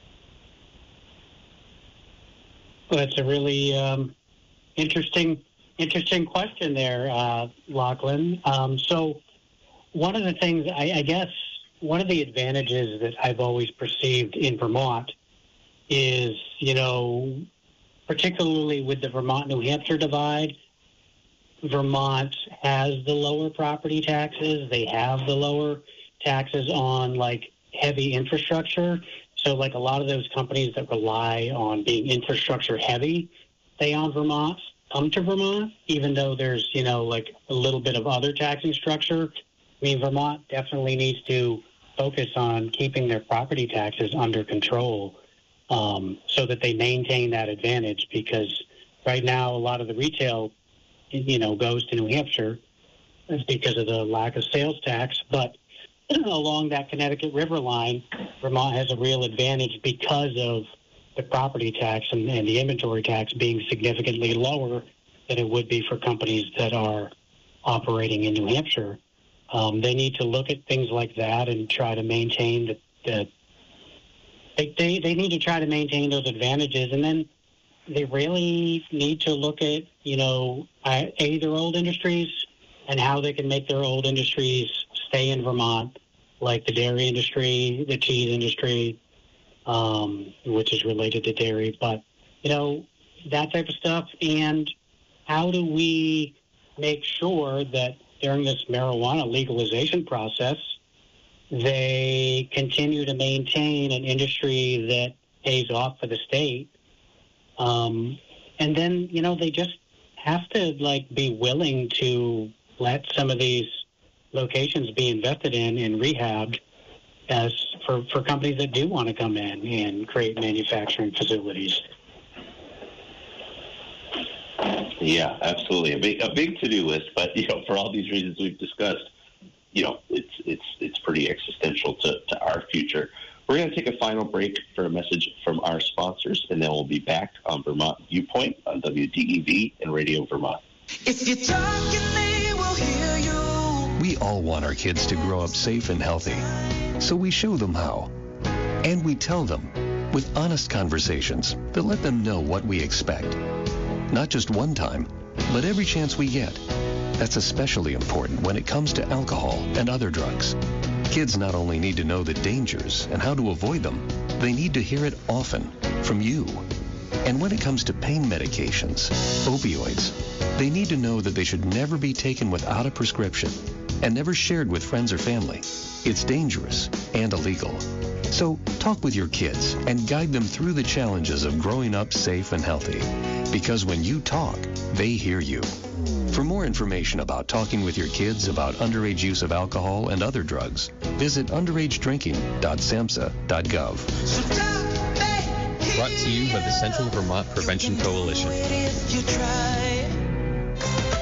Well, that's a really um, interesting, interesting question there, uh, Lachlan. Um, so one of the things, I, I guess, one of the advantages that I've always perceived in Vermont is, you know, particularly with the Vermont-New Hampshire divide, Vermont has the lower property taxes. They have the lower taxes on, like, heavy infrastructure. So, like, a lot of those companies that rely on being infrastructure heavy, they on Vermont, come to Vermont, even though there's, you know, like a little bit of other taxing structure. I mean, Vermont definitely needs to focus on keeping their property taxes under control um, so that they maintain that advantage, because right now a lot of the retail, you know, goes to New Hampshire because of the lack of sales tax. But along that Connecticut River line, Vermont has a real advantage because of the property tax and, and the inventory tax being significantly lower than it would be for companies that are operating in New Hampshire. Um, they need to look at things like that and try to maintain the, the they, they, they need to try to maintain those advantages. And then they really need to look at, you know, A, their old industries and how they can make their old industries stay in Vermont, like the dairy industry, the cheese industry, um, which is related to dairy. But, you know, that type of stuff. And how do we make sure that during this marijuana legalization process, they continue to maintain an industry that pays off for the state? Um, and then, you know, they just have to, like, be willing to let some of these locations be invested in and rehabbed as for, for companies that do want to come in and create manufacturing facilities. Yeah, absolutely. A big, a big to-do list, but, you know, for all these reasons we've discussed, you know, it's it's it's pretty existential to, to our future. We're going to take a final break for a message from our sponsors, and then we'll be back on Vermont Viewpoint on W D E V and Radio Vermont. If you're talking, they will hear you. We all want our kids to grow up safe and healthy, so we show them how. And we tell them with honest conversations that let them know what we expect. Not just one time, but every chance we get. That's especially important when it comes to alcohol and other drugs. Kids not only need to know the dangers and how to avoid them, they need to hear it often from you. And when it comes to pain medications, opioids, they need to know that they should never be taken without a prescription and never shared with friends or family. It's dangerous and illegal. So talk with your kids and guide them through the challenges of growing up safe and healthy. Because when you talk, they hear you. For more information about talking with your kids about underage use of alcohol and other drugs, visit underage drinking dot samhsa dot gov. Brought to you by the Central Vermont Prevention Coalition.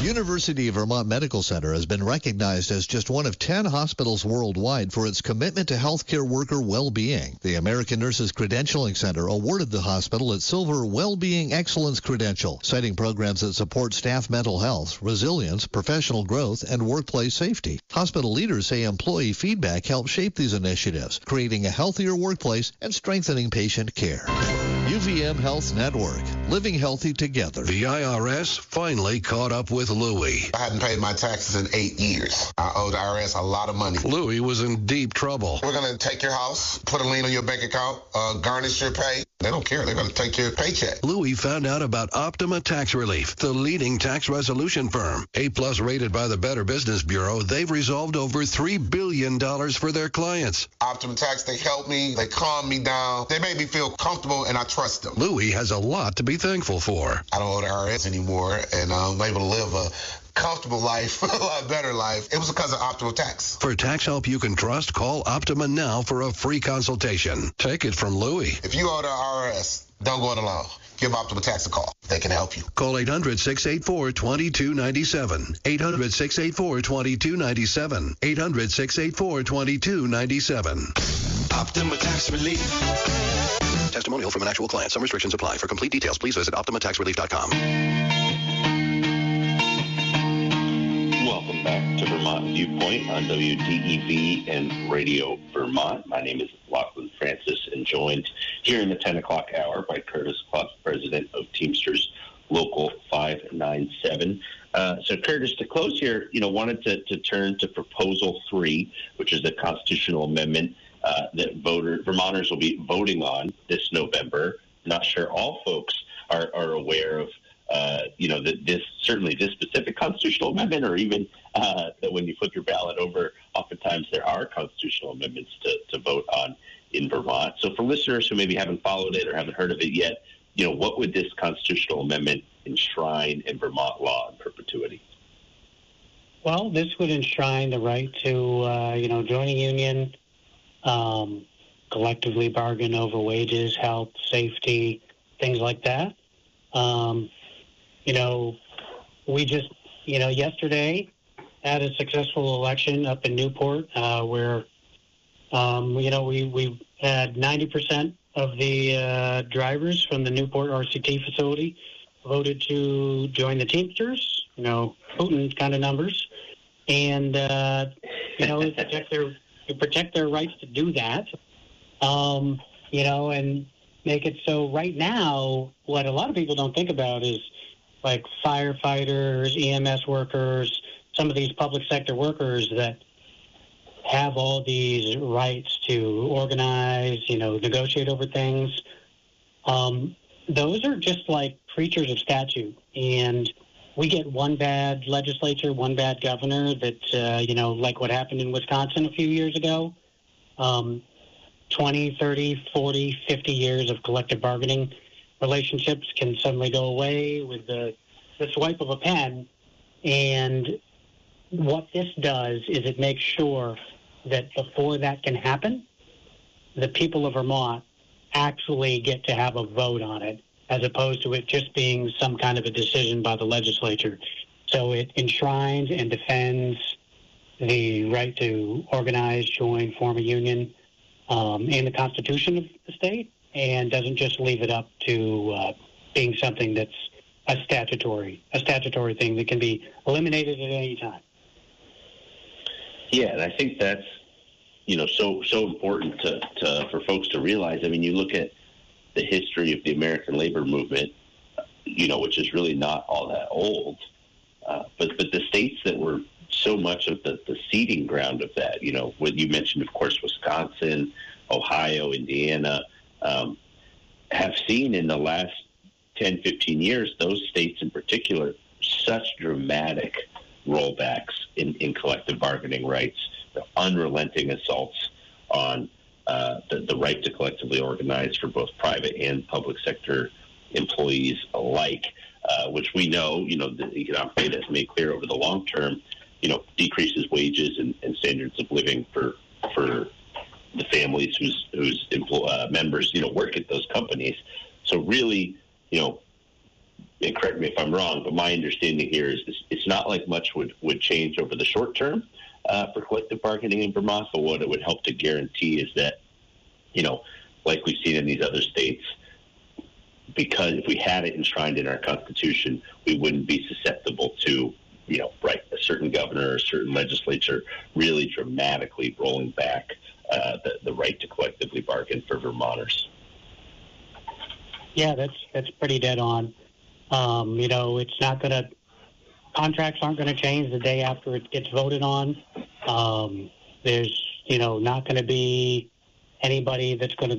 University of Vermont Medical Center has been recognized as just one of ten hospitals worldwide for its commitment to healthcare worker well-being. The American Nurses Credentialing Center awarded the hospital its Silver Well-Being Excellence Credential, citing programs that support staff mental health, resilience, professional growth, and workplace safety. Hospital leaders say employee feedback helps shape these initiatives, creating a healthier workplace and strengthening patient care. U V M Health Network, living healthy together. The I R S finally caught up with Louie. I hadn't paid my taxes in eight years. I owed the I R S a lot of money. Louie was in deep trouble. We're going to take your house, put a lien on your bank account, uh, garnish your pay. They don't care. They're going to take your paycheck. Louie found out about Optima Tax Relief, the leading tax resolution firm. A-plus rated by the Better Business Bureau, they've resolved over three billion dollars for their clients. Optima Tax, they helped me. They calmed me down. They made me feel comfortable, and I trust them. Louie has a lot to be thankful for. I don't owe the I R S anymore, and I'm able to live a comfortable life, a lot better life. It was because of Optima Tax. For tax help you can trust, call Optima now for a free consultation. Take it from Louie. If you owe the I R S, don't go it alone. Give Optima Tax a call. They can help you. Call eight hundred, six eight four, two two nine seven. eight hundred, six eight four, two two nine seven. eight hundred, six eight four, two two nine seven. Optima Tax Relief. Testimonial from an actual client. Some restrictions apply. For complete details, please visit optima tax relief dot com. Welcome back to Vermont Viewpoint on W D E V and Radio Vermont. My name is Lachlan Francis, and joined here in the ten o'clock hour by Curtis Clough, president of Teamsters Local five ninety-seven. Uh, so, Curtis, to close here, you know, wanted to, to turn to Proposal three, which is the constitutional amendment uh, that voter, Vermonters will be voting on this November. Not sure all folks are, are aware of, uh, you know, that this, certainly this specific constitutional amendment, or even uh, that when you flip your ballot over, oftentimes there are constitutional amendments to, to vote on in Vermont. So for listeners who maybe haven't followed it or haven't heard of it yet, you know, what would this constitutional amendment enshrine in Vermont law in perpetuity? Well, this would enshrine the right to, uh, you know, join a union, um, collectively bargain over wages, health, safety, things like that. Um, you know, we just, you know, yesterday had a successful election up in Newport uh, where, um, you know, we, we had ninety percent of the uh, drivers from the Newport R C T facility voted to join the Teamsters, you know, Putin kind of numbers. And, uh, you know, protect their, to protect their rights to do that, um, you know, and make it so right now, what a lot of people don't think about is like firefighters, E M S workers, some of these public sector workers that have all these rights to organize, you know, negotiate over things. Um, those are just like creatures of statute. And we get one bad legislature, one bad governor that, uh, you know, like what happened in Wisconsin a few years ago. Um, twenty, thirty, forty, fifty years of collective bargaining relationships can suddenly go away with the, the swipe of a pen. And what this does is it makes sure that before that can happen, the people of Vermont actually get to have a vote on it, as opposed to it just being some kind of a decision by the legislature. So it enshrines and defends the right to organize, join, form a union um, in the Constitution of the state, and doesn't just leave it up to uh, being something that's a statutory, a statutory thing that can be eliminated at any time. Yeah, and I think that's, you know, so so important to, to for folks to realize. I mean, you look at the history of the American labor movement, you know, which is really not all that old, uh, but but the states that were so much of the, the seeding ground of that, you know, what you mentioned, of course, Wisconsin, Ohio, Indiana, um, have seen in the last ten, fifteen years, those states in particular, such dramatic rollbacks in, in collective bargaining rights, the unrelenting assaults on uh, the, the right to collectively organize for both private and public sector employees alike, uh, which we know, you know, the economic data has made clear over the long term, you know, decreases wages and, and standards of living for for the families whose whose empl- uh, members, you know, work at those companies. So really, you know, and correct me if I'm wrong, but my understanding here is this, it's not like much would, would change over the short term uh, for collective bargaining in Vermont, but what it would help to guarantee is that, you know, like we've seen in these other states, because if we had it enshrined in our Constitution, we wouldn't be susceptible to, you know, right, a certain governor or a certain legislature really dramatically rolling back uh, the, the right to collectively bargain for Vermonters. Yeah, that's that's pretty dead on. Um, you know, it's not going to, contracts aren't going to change the day after it gets voted on. Um, there's, you know, not going to be anybody that's going to